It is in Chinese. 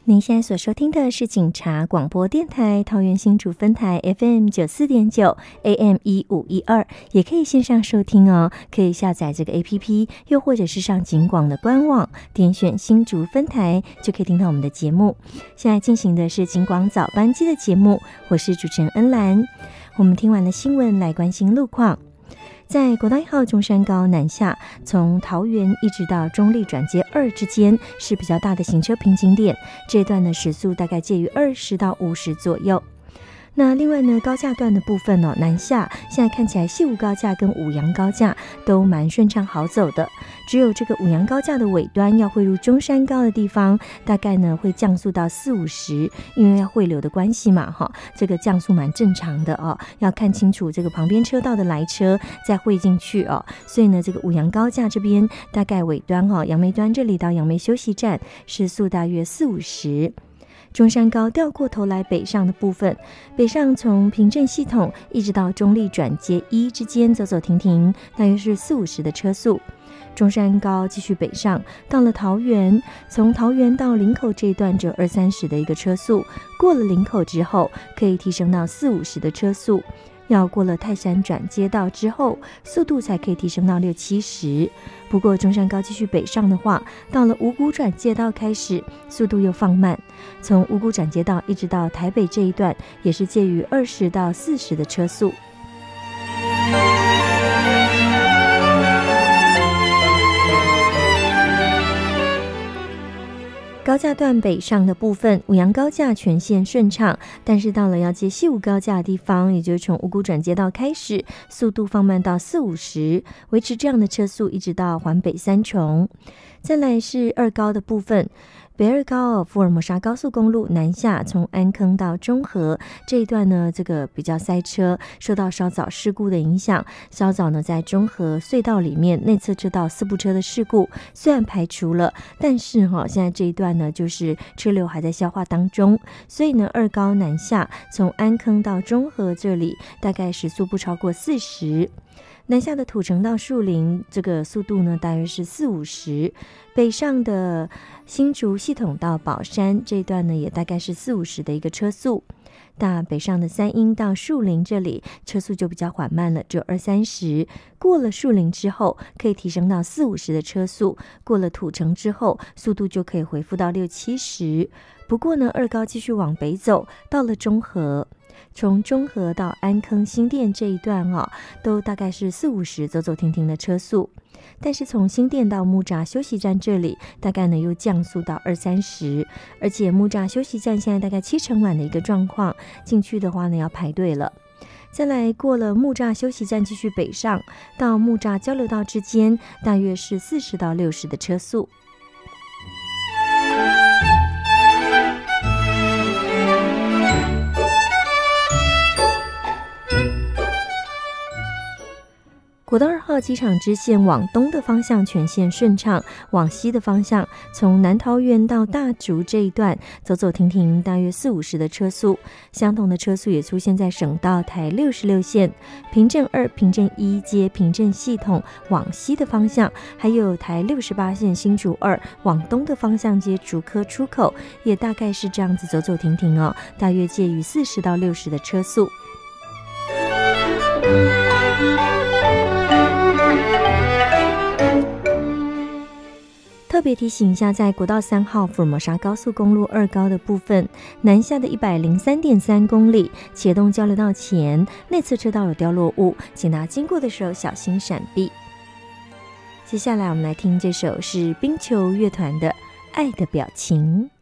您现在所收听的是警察广播电台桃园新竹分台 FM94.9 AM1512，也可以线上收听哦，可以下载这个 APP， 又或者是上警广的官网，点选新竹分台就可以听到我们的节目。现在进行的是警广早班机的节目，我是主持人恩兰。我们听完了新闻，来关心路况。在国道1号中山高南下，从桃园一直到中坜转接2之间是比较大的行车瓶颈点，这段的时速大概介于20到50左右。那另外呢，高架段的部分南下现在看起来西武高架跟五杨高架都蛮顺畅好走的，只有这个五杨高架的尾端要汇入中山高的地方，大概呢会降速到40-50，因为要汇流的关系嘛，这个降速蛮正常的哦，要看清楚这个旁边车道的来车再汇进去哦。所以呢，这个五杨高架这边大概尾端杨梅端这里到杨梅休息站时速大约40-50。中山高掉过头来北上的部分，北上从平镇系统一直到中坜转接1之间走走停停，大约是40-50的车速。中山高继续北上，到了桃园，从桃园到林口这一段只有20-30的一个车速，过了林口之后可以提升到40-50的车速。要过了泰山转接道之后，速度才可以提升到60-70。不过中山高继续北上的话，到了五股转接道开始，速度又放慢。从五股转接道一直到台北这一段，也是介于20到40的车速。高架段北上的部分，五杨高架全线顺畅，但是到了要接西武高架的地方，也就是从五股转接道开始，速度放慢到40-50，维持这样的车速一直到环北三重。再来是二高的部分，北二高福尔摩沙高速公路南下，从安坑到中和这一段呢，这个比较塞车，受到稍早事故的影响。稍早呢，在中和隧道里面内侧车道4部车的事故虽然排除了，但是现在这一段呢，就是车流还在消化当中，所以呢，二高南下从安坑到中和这里大概时速不超过40。南下的土城到树林，这个速度呢大约是40-50。北上的新竹系统到宝山这一段呢，也大概是40-50的一个车速。那北上的三鶯到树林这里车速就比较缓慢了，只有20-30。过了树林之后可以提升到40-50的车速，过了土城之后速度就可以恢复到60-70。不过呢，二高继续往北走，到了中和，从中和到安坑新店这一段都大概是40-50走走停停的车速。但是从新店到木栅休息站这里大概呢又降速到20-30，而且木栅休息站现在大概70%满的一个状况，进去的话呢要排队了。再来过了木栅休息站继续北上，到木栅交流道之间大约是40到60的车速。国道2号机场支线往东的方向全线顺畅，往西的方向从南桃园到大竹这一段走走停停大约40-50的车速，相同的车速也出现在省道台66线、平镇2、平镇1接平镇系统往西的方向，还有台68线新竹2往东的方向接竹科出口，也大概是这样子走走停停大约介于40到60的车速。特别提醒一下，在国道3号福尔摩沙高速公路二高的部分，南下的103.3公里，茄东交流道前内侧车道有掉落物，请大家经过的时候小心闪避。接下来我们来听这首是冰球乐团的《爱的表情》。